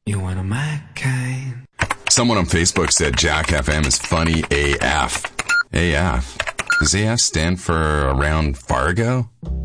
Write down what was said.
You one of my kind. Someone on Facebook said Jack FM is funny AF. AF? Does AF stand for around Fargo?